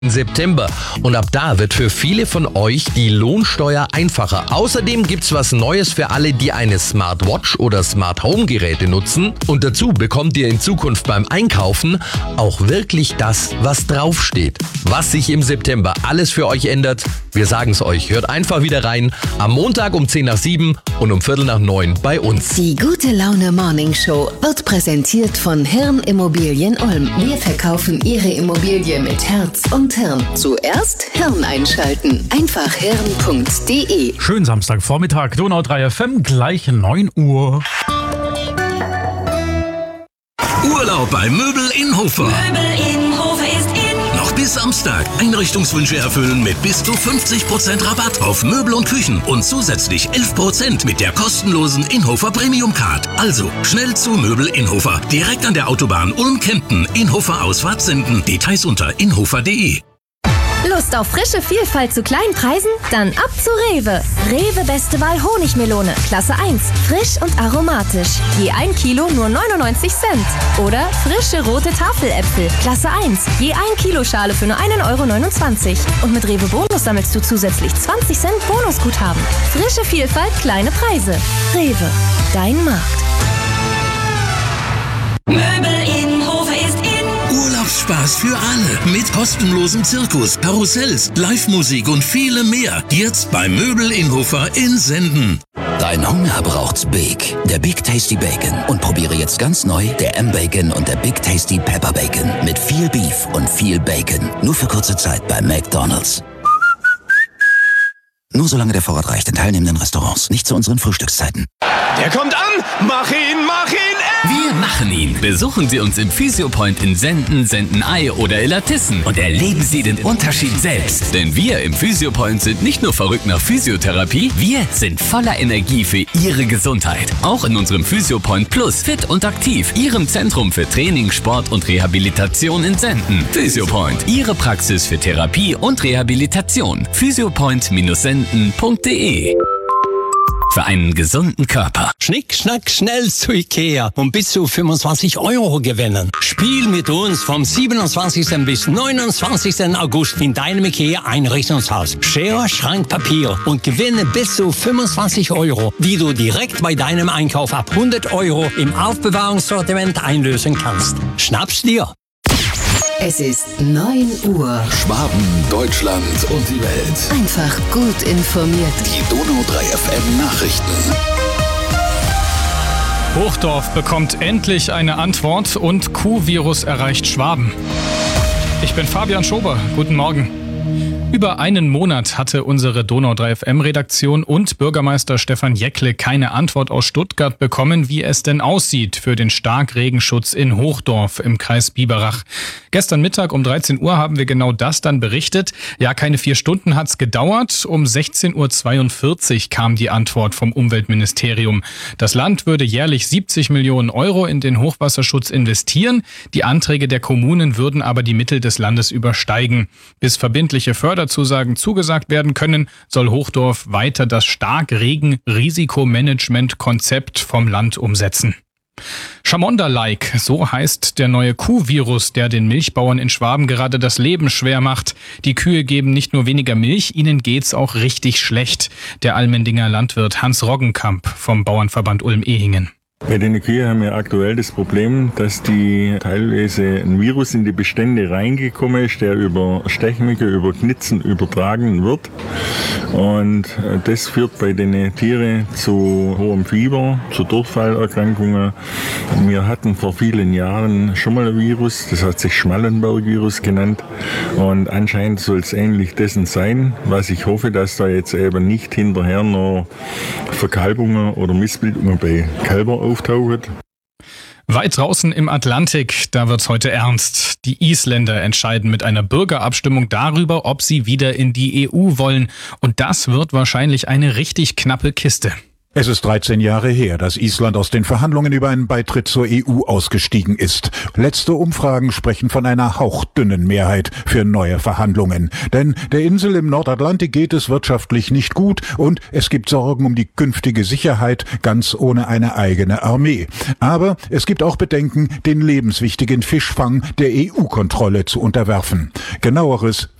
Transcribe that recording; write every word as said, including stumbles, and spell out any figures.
September und ab da wird für viele von euch die Lohnsteuer einfacher. Außerdem gibt's was Neues für alle, die eine Smartwatch oder Smart Home Geräte nutzen und dazu bekommt ihr in Zukunft beim Einkaufen auch wirklich das, was draufsteht. Was sich im September alles für euch ändert, wir sagen's euch. Hört einfach wieder rein am Montag um zehn nach sieben und um Viertel nach neun bei uns. Die Gute Laune Morning Show wird präsentiert von Hirn Immobilien Ulm. Wir verkaufen Ihre Immobilie mit Herz und Hirn. Zuerst Hirn einschalten. Einfach hirn punkt de. Schönen Samstagvormittag, Donau drei F M, gleich neun Uhr. Urlaub bei Möbel in Hofer. Möbel in Hofer ist in. Noch bis Samstag. Einrichtungswünsche erfüllen mit bis zu fünfzig Prozent Rabatt auf Möbel und Küchen und zusätzlich elf Prozent mit der kostenlosen Inhofer Premium Card. Also schnell zu Möbel in Hofer. Direkt an der Autobahn Ulm-Kempten. Inhofer Ausfahrt senden. Details unter inhofer punkt de. Lust auf frische Vielfalt zu kleinen Preisen? Dann ab zu Rewe. Rewe Beste Wahl Honigmelone, Klasse eins, frisch und aromatisch. Je ein Kilo nur neunundneunzig Cent. Oder frische rote Tafeläpfel, Klasse eins, je ein Kilo Schale für nur einen Euro neunundzwanzig. Und mit Rewe Bonus sammelst du zusätzlich zwanzig Cent Bonusguthaben. Frische Vielfalt, kleine Preise. Rewe, dein Markt. Möbel in Hofer ist in. Urlaubsspaß für alle mit kostenlosem Zirkus, Karussells, Live-Musik und viele mehr. Jetzt bei Möbel in Hofer in Senden. Dein Hunger braucht's Big, der Big Tasty Bacon. Und probiere jetzt ganz neu der M-Bacon und der Big Tasty Pepper Bacon. Mit viel Beef und viel Bacon. Nur für kurze Zeit bei McDonald's. Nur solange der Vorrat reicht in teilnehmenden Restaurants. Nicht zu unseren Frühstückszeiten. Der kommt an! Mach ihn, mach ihn! Ey! Wir machen ihn. Besuchen Sie uns im Physiopoint in Senden, Sendenei oder Illertissen und erleben Sie den Unterschied selbst. Denn wir im Physiopoint sind nicht nur verrückt nach Physiotherapie, wir sind voller Energie für Ihre Gesundheit. Auch in unserem Physiopoint Plus Fit und Aktiv, Ihrem Zentrum für Training, Sport und Rehabilitation in Senden. Physiopoint, Ihre Praxis für Therapie und Rehabilitation. physiopoint Senden punkt de. Für einen gesunden Körper. Schnick, schnack, schnell zu Ikea und bis zu fünfundzwanzig Euro gewinnen. Spiel mit uns vom siebenundzwanzigsten bis neunundzwanzigsten August in deinem Ikea Einrichtungshaus. Schere, Schrank, Papier und gewinne bis zu fünfundzwanzig Euro, die du direkt bei deinem Einkauf ab hundert Euro im Aufbewahrungssortiment einlösen kannst. Schnapp's dir! Es ist neun Uhr. Schwaben, Deutschland und die Welt. Einfach gut informiert. Die Donau drei F M Nachrichten. Hochdorf bekommt endlich eine Antwort und Kuhvirus erreicht Schwaben. Ich bin Fabian Schober. Guten Morgen. Über einen Monat hatte unsere Donau drei F M-Redaktion und Bürgermeister Stefan Jäckle keine Antwort aus Stuttgart bekommen, wie es denn aussieht für den Starkregenschutz in Hochdorf im Kreis Biberach. Gestern Mittag um dreizehn Uhr haben wir genau das dann berichtet. Ja, keine vier Stunden hat's gedauert. Um sechzehn Uhr zweiundvierzig kam die Antwort vom Umweltministerium. Das Land würde jährlich siebzig Millionen Euro in den Hochwasserschutz investieren. Die Anträge der Kommunen würden aber die Mittel des Landes übersteigen. Bis verbindliche Förderzusagen zugesagt werden können, soll Hochdorf weiter das Starkregen-Risikomanagement-Konzept vom Land umsetzen. Chamonda-like, so heißt der neue Kuhvirus, der den Milchbauern in Schwaben gerade das Leben schwer macht. Die Kühe geben nicht nur weniger Milch, ihnen geht's auch richtig schlecht. Der Almendinger Landwirt Hans Roggenkamp vom Bauernverband Ulm-Ehingen. Bei den Kühen haben wir aktuell das Problem, dass die teilweise ein Virus in die Bestände reingekommen ist, der über Stechmücke, über Knitzen übertragen wird. Und das führt bei den Tieren zu hohem Fieber, zu Durchfallerkrankungen. Wir hatten vor vielen Jahren schon mal ein Virus, das hat sich Schmallenberg-Virus genannt. Und anscheinend soll es ähnlich dessen sein, was ich hoffe, dass da jetzt eben nicht hinterher noch Verkalbungen oder Missbildungen bei Kälbern auftauchen. Weit draußen im Atlantik, da wird's heute ernst. Die Isländer entscheiden mit einer Bürgerabstimmung darüber, ob sie wieder in die E U wollen. Und das wird wahrscheinlich eine richtig knappe Kiste. Es ist dreizehn Jahre her, dass Island aus den Verhandlungen über einen Beitritt zur E U ausgestiegen ist. Letzte Umfragen sprechen von einer hauchdünnen Mehrheit für neue Verhandlungen. Denn der Insel im Nordatlantik geht es wirtschaftlich nicht gut und es gibt Sorgen um die künftige Sicherheit, ganz ohne eine eigene Armee. Aber es gibt auch Bedenken, den lebenswichtigen Fischfang der E U-Kontrolle zu unterwerfen. Genaueres